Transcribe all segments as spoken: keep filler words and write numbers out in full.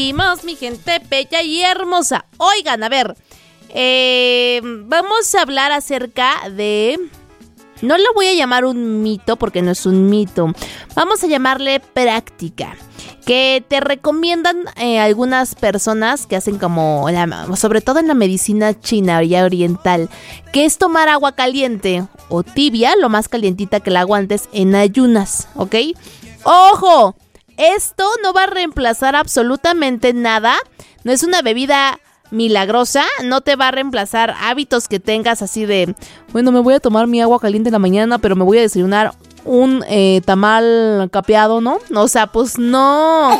Seguimos, mi gente bella y hermosa. Oigan, a ver, eh, vamos a hablar acerca de... No lo voy a llamar un mito porque no es un mito. Vamos a llamarle práctica. Que te recomiendan eh, algunas personas que hacen como, la, sobre todo en la medicina china y oriental, que es tomar agua caliente o tibia, lo más calientita que la aguantes, en ayunas, ¿ok? ¡Ojo! Esto no va a reemplazar absolutamente nada. No es una bebida milagrosa, no te va a reemplazar hábitos que tengas así de, bueno, me voy a tomar mi agua caliente en la mañana, pero me voy a desayunar un eh, tamal capeado, ¿no? O sea, pues no.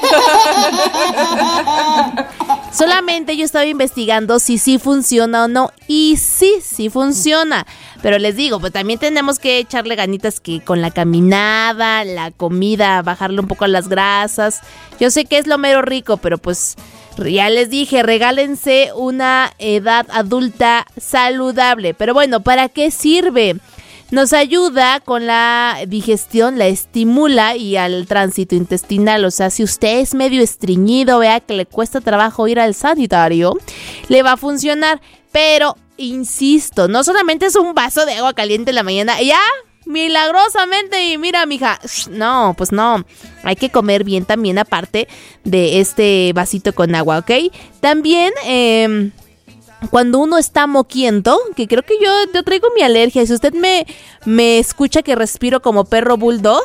Solamente yo estaba investigando si sí funciona o no. Y sí, sí funciona. Pero les digo, pues también tenemos que echarle ganitas que con la caminada, la comida, bajarle un poco a las grasas. Yo sé que es lo mero rico, pero pues ya les dije, regálense una edad adulta saludable. Pero bueno, ¿para qué sirve? Nos ayuda con la digestión, la estimula y al tránsito intestinal. O sea, si usted es medio estreñido, vea que le cuesta trabajo ir al sanitario, le va a funcionar. Pero, insisto, no solamente es un vaso de agua caliente en la mañana, ya, milagrosamente, y mira, mija, no, pues no. Hay que comer bien también aparte de este vasito con agua, ¿ok? También, eh... cuando uno está moquiento, que creo que yo, yo traigo mi alergia, si usted me, me escucha que respiro como perro bulldog,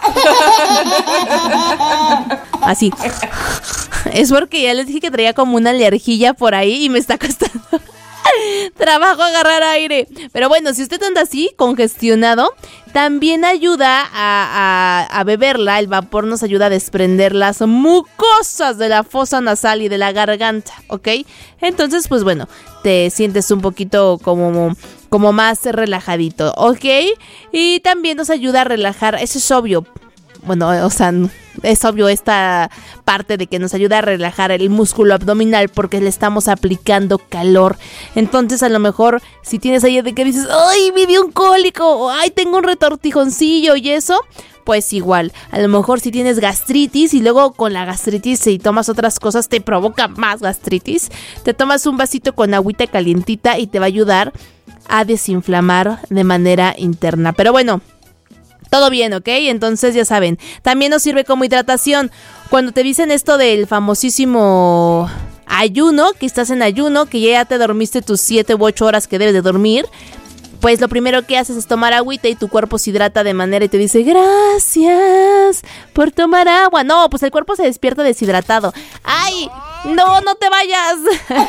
así, es porque ya les dije que traía como una alergia por ahí y me está costando trabajo agarrar aire. Pero bueno, si usted anda así, congestionado, también ayuda a, a, a beberla. El vapor nos ayuda a desprender las mucosas de la fosa nasal y de la garganta, ¿ok? Entonces, pues bueno, te sientes un poquito como, como más relajadito, ¿ok? Y también nos ayuda a relajar, eso es obvio. Bueno, o sea, es obvio esta parte de que nos ayuda a relajar el músculo abdominal porque le estamos aplicando calor. Entonces, a lo mejor, si tienes ahí de que dices, ¡ay, me dio un cólico! O ¡ay, tengo un retortijoncillo! Y eso, pues igual. A lo mejor si tienes gastritis y luego con la gastritis si tomas otras cosas te provoca más gastritis, te tomas un vasito con agüita calientita y te va a ayudar a desinflamar de manera interna. Pero bueno, todo bien, ¿ok? Entonces ya saben, también nos sirve como hidratación. Cuando te dicen esto del famosísimo ayuno, que estás en ayuno, que ya te dormiste tus siete u ocho horas que debes de dormir, pues lo primero que haces es tomar agüita y tu cuerpo se hidrata de manera y te dice, gracias por tomar agua. No, pues el cuerpo se despierta deshidratado. ¡Ay! No, no te vayas.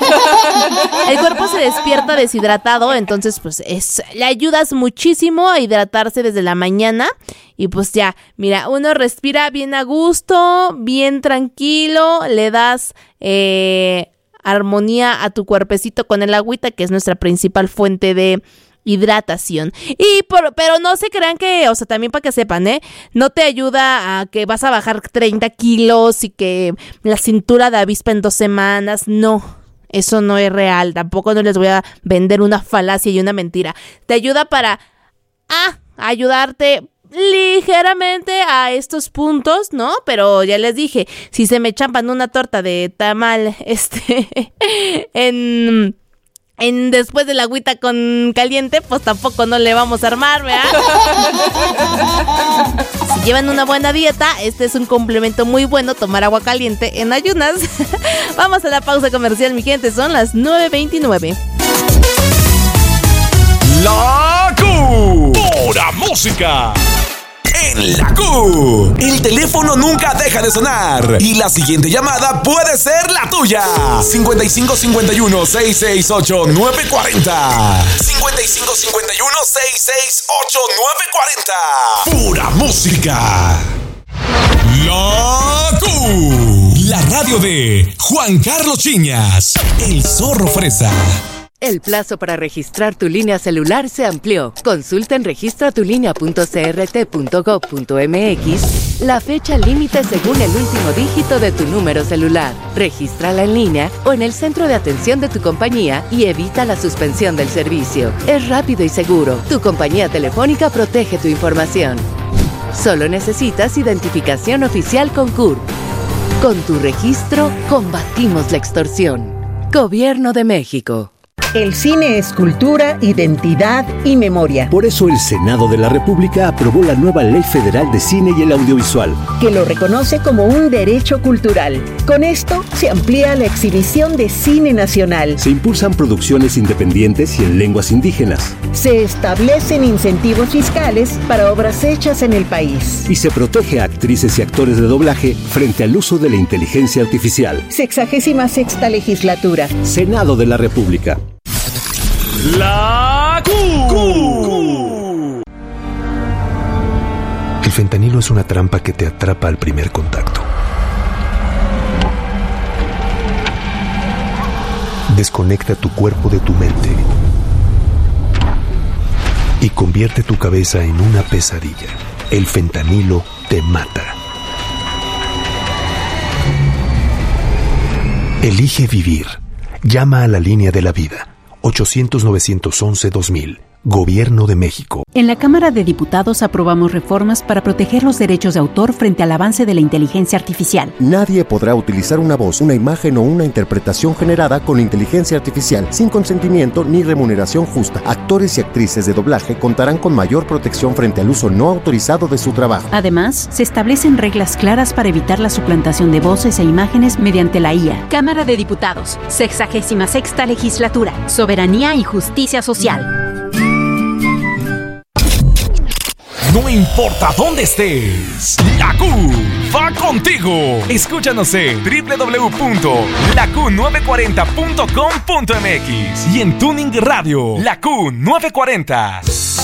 El cuerpo se despierta deshidratado, entonces pues es, le ayudas muchísimo a hidratarse desde la mañana. Y pues ya, mira, uno respira bien a gusto, bien tranquilo, le das eh, armonía a tu cuerpecito con el agüita, que es nuestra principal fuente de hidratación. Y por, pero no se crean que, o sea, también para que sepan, ¿eh? No te ayuda a que vas a bajar treinta kilos y que la cintura de avispa en dos semanas. No, eso no es real. Tampoco no les voy a vender una falacia y una mentira. Te ayuda para ah, ayudarte ligeramente a estos puntos, ¿no? Pero ya les dije, si se me champan una torta de tamal, este, en... En después de la agüita con caliente, pues tampoco no le vamos a armar, ¿verdad? Si llevan una buena dieta, este es un complemento muy bueno, tomar agua caliente en ayunas. Vamos a la pausa comercial, mi gente, son las nueve veintinueve. La Q, pura música. En la Q, el teléfono nunca deja de sonar y la siguiente llamada puede ser la tuya. cincuenta y cinco cincuenta y uno, sesenta y seis ocho, nueve cuarenta. cincuenta y cinco cincuenta y uno, sesenta y seis ocho, nueve cuarenta. Pura música. La Q, la radio de Juan Carlos Chiñas, el Zorro Fresa. El plazo para registrar tu línea celular se amplió. Consulta en registra tu línea punto c r t punto gov punto m x la fecha límite según el último dígito de tu número celular. Regístrala en línea o en el centro de atención de tu compañía y evita la suspensión del servicio. Es rápido y seguro. Tu compañía telefónica protege tu información. Solo necesitas identificación oficial con C U R P. Con tu registro, combatimos la extorsión. Gobierno de México. El cine es cultura, identidad y memoria. Por eso el Senado de la República aprobó la nueva Ley Federal de Cine y el Audiovisual, que lo reconoce como un derecho cultural. Con esto se amplía la exhibición de cine nacional. Se impulsan producciones independientes y en lenguas indígenas. Se establecen incentivos fiscales para obras hechas en el país. Y se protege a actrices y actores de doblaje frente al uso de la inteligencia artificial. Sexagésima sexta legislatura. Senado de la República. La Q. El fentanilo es una trampa que te atrapa al primer contacto. Desconecta tu cuerpo de tu mente y convierte tu cabeza en una pesadilla. El fentanilo te mata. Elige vivir. Llama a la línea de la vida. ochocientos, novecientos once, dos mil. Gobierno de México. En la Cámara de Diputados aprobamos reformas para proteger los derechos de autor frente al avance de la inteligencia artificial. Nadie podrá utilizar una voz, una imagen o una interpretación generada con inteligencia artificial sin consentimiento ni remuneración justa. Actores y actrices de doblaje contarán con mayor protección frente al uso no autorizado de su trabajo. Además, se establecen reglas claras para evitar la suplantación de voces e imágenes mediante la I A. Cámara de Diputados, sexagésima sexta legislatura, soberanía y justicia social. No importa dónde estés, la Q va contigo. Escúchanos en doble u doble u doble u punto la q nueve cuarenta punto com punto m x y en Tuning Radio, La Q novecientos cuarenta.